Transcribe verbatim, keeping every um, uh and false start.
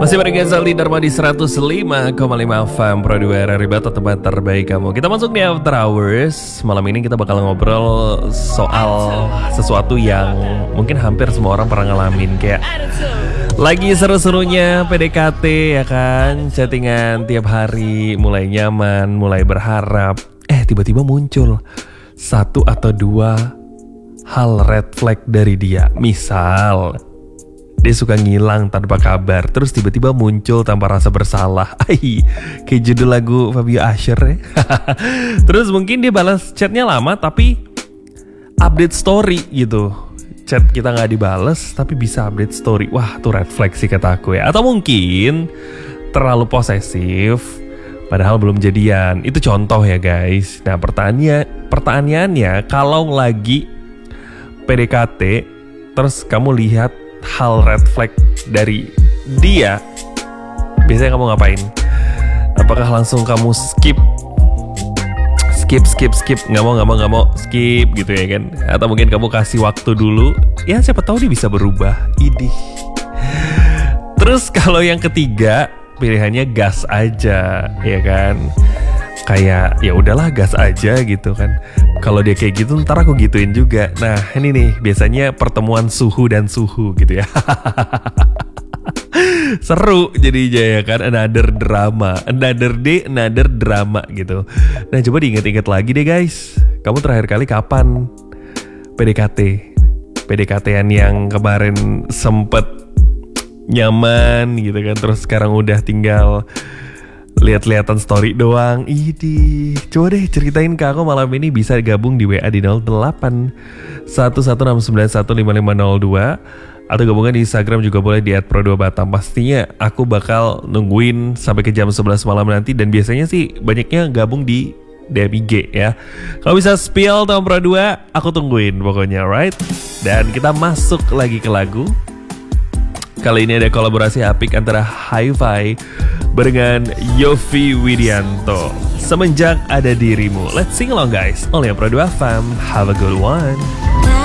Masih bareng Zaldi Dharma di seratus lima koma lima F M Pro dua R R I Bata, tempat terbaik kamu. Kita masuk di After Hours. Malam ini kita bakal ngobrol soal sesuatu yang mungkin hampir semua orang pernah ngalamin. Kayak lagi seru-serunya P D K T ya kan, chattingan tiap hari, mulai nyaman, mulai berharap. Eh tiba-tiba muncul satu atau dua hal red flag dari dia. Misal dia suka ngilang tanpa kabar, terus tiba-tiba muncul tanpa rasa bersalah. Ay, kayak judul lagu Fabio Asher ya. Terus mungkin dia balas chatnya lama tapi update story gitu. Chat kita gak dibales tapi bisa update story. Wah tuh red flag sih kata aku ya. Atau mungkin terlalu posesif padahal belum jadian. Itu contoh ya guys. Nah pertanyaan pertanyaannya, kalau lagi P D K T terus kamu lihat hal red flag dari dia, biasanya kamu ngapain? Apakah langsung kamu skip skip skip skip nggak mau nggak mau nggak mau skip gitu ya kan? Atau mungkin kamu kasih waktu dulu, ya siapa tahu dia bisa berubah. Idih. Terus kalau yang ketiga pilihannya gas aja ya kan? Kayak ya udahlah gas aja gitu kan. Kalau dia kayak gitu ntar aku gituin juga. Nah ini nih biasanya pertemuan suhu dan suhu gitu ya. Seru jadinya ya kan. Another drama, another day, another drama gitu. Nah coba diingat-ingat lagi deh guys. Kamu terakhir kali kapan P D K T? P D K T-an yang kemarin sempet nyaman gitu kan, terus sekarang udah tinggal lihat-lihatan story doang. Idih, coba deh ceritain ke aku malam ini. Bisa gabung di W A di nol delapan satu satu enam sembilan satu lima lima nol dua, atau gabungan di Instagram juga boleh di et pro dua batam. Pastinya aku bakal nungguin sampai ke jam sebelas malam nanti. Dan biasanya sih banyaknya gabung di D M I G ya. Kalau bisa spill tahun Pro dua, aku tungguin pokoknya, right? Dan kita masuk lagi ke lagu. Kali ini ada kolaborasi apik antara Hi-Fi barengan Yovie Widianto, Semenjak Ada Dirimu. Let's sing along guys, only on Pro dua F M. Have a good one.